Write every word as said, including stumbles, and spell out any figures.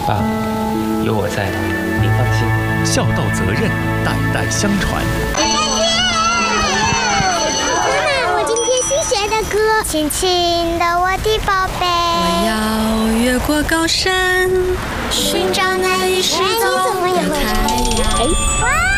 爸，有我在，您放心。 孝道责任，代代相传。 妈妈，我今天新学的歌，亲亲的我的宝贝。 我要越过高山，寻找那一世走的太阳。 哇！